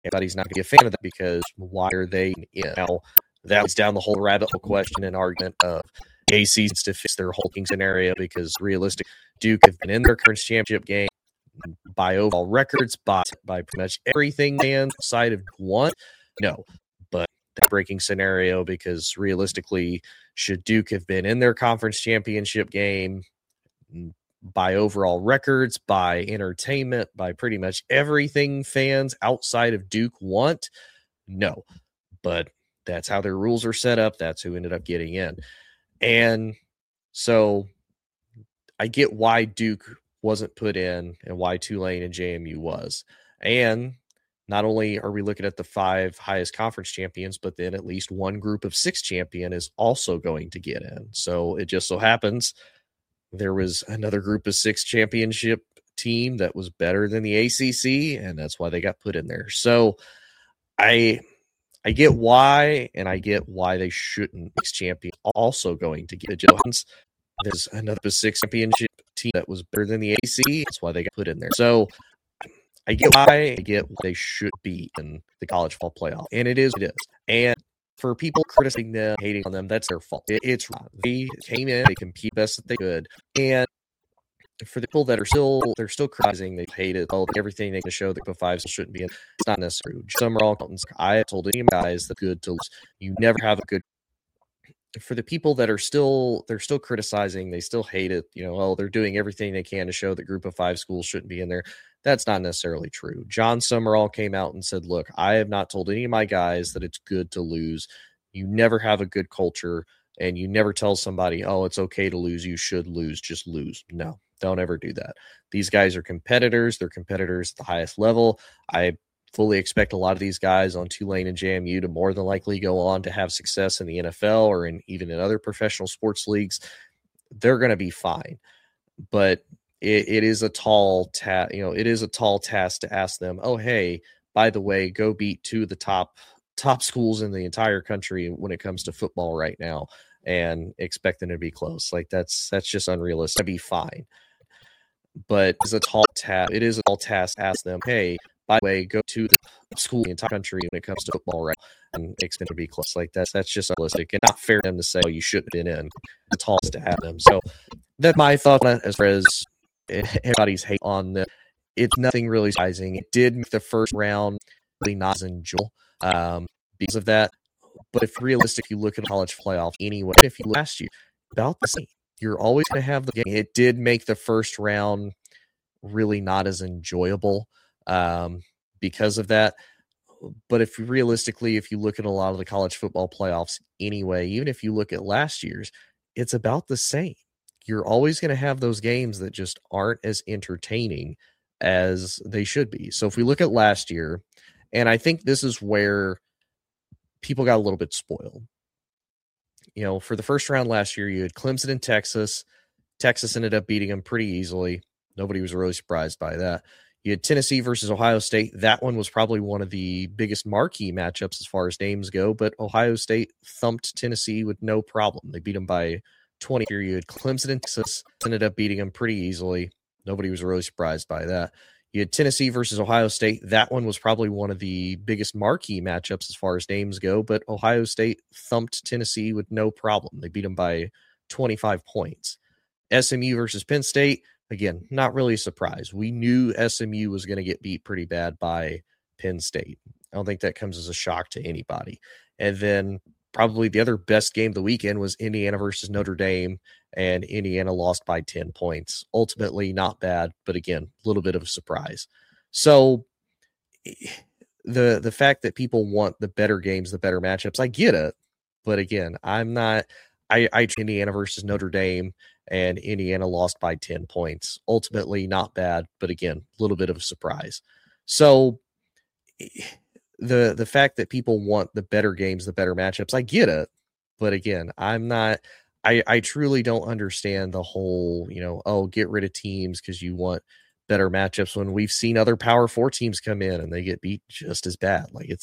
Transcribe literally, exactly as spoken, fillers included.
everybody's not going to be a fan of that because why are they in? Now, that was down the whole rabbit hole question and argument of A C C to fix their hulking scenario because realistic Duke have been in their current championship game by overall records, by, by pretty much everything fans outside of one. No, but that breaking scenario because realistically, should Duke have been in their conference championship game by overall records, by entertainment, by pretty much everything fans outside of Duke want? No, but that's how their rules are set up. That's who ended up getting in. And so I get why Duke wasn't put in and why Tulane and J M U was. And not only are we looking at the five highest conference champions, but then at least one group of six champion is also going to get in. So it just so happens there was another group of six championship team that was better than the A C C, and that's why they got put in there. So I I get why, and I get why they shouldn't. Six champion also going to get Jones. There's another six championship team that was better than the A C C. That's why they got put in there. So I get why, I get why they should be in the college football playoff, and it is what it is. And for people criticizing them, hating on them, that's their fault. It, it's wrong. They came in, they compete best that they could, and for the people that are still, they're still criticizing, they hate it, oh, everything they can show that Group five shouldn't be in. It's not necessary. Some are all accountants. I have told any guys that good to lose. You never have a good. For the people that are still, they're still criticizing, they still hate it. You know, oh, they're doing everything they can to show that Group of Five schools shouldn't be in there. That's not necessarily true. John Summerall came out and said, look, I have not told any of my guys that it's good to lose. You never have a good culture, and you never tell somebody, oh, it's okay to lose. You should lose. Just lose. No, don't ever do that. These guys are competitors. They're competitors at the highest level. I fully expect a lot of these guys on Tulane and J M U to more than likely go on to have success in the N F L or in even in other professional sports leagues. They're going to be fine. But it, it is a tall task, you know, it is a tall task to ask them, oh, hey, by the way, go beat two of the top top schools in the entire country when it comes to football right now and expect them to be close. Like that's that's just unrealistic. To be fine. But it's a tall task. It is a tall task to ask them, hey, by the way, go to the school in the entire country when it comes to football right now and expect them to be close. Like that's that's just unrealistic and not fair to them to say, oh, you shouldn't have been in. It's tall to have them. So that's my thought on it as far as everybody's hate on them. It's nothing really surprising. It did make the first round really not as enjoyable um, because of that. But if realistic, you look at the college playoff anyway, if you last year, about the same. You're always going to have the game. It did make the first round really not as enjoyable um, because of that. But if realistically, if you look at a lot of the college football playoffs anyway, even if you look at last year's, it's about the same. You're always going to have those games that just aren't as entertaining as they should be. So if we look at last year, and I think this is where people got a little bit spoiled. You know, for the first round last year, you had Clemson and Texas. Texas ended up beating them pretty easily. Nobody was really surprised by that. You had Tennessee versus Ohio State. That one was probably one of the biggest marquee matchups as far as names go, but Ohio State thumped Tennessee with no problem. They beat them by twenty. Here you had Clemson and Texas ended up beating them pretty easily. Nobody was really surprised by that. You had Tennessee versus Ohio State. That one was probably one of the biggest marquee matchups as far as names go, but Ohio State thumped Tennessee with no problem. They beat them by twenty-five points. S M U versus Penn State, again, not really a surprise. We knew S M U was going to get beat pretty bad by Penn State. I don't think that comes as a shock to anybody. And then probably the other best game of the weekend was Indiana versus Notre Dame, and Indiana lost by ten points. Ultimately, not bad, but again, a little bit of a surprise. So the the fact that people want the better games, the better matchups, I get it. But again, I'm not I, I Indiana versus Notre Dame, and Indiana lost by ten points. Ultimately, not bad, but again, a little bit of a surprise. So the the fact that people want the better games, the better matchups, I get it. But again, I'm not I, I truly don't understand the whole, you know, oh, get rid of teams because you want better matchups when we've seen other Power Four teams come in and they get beat just as bad. Like it's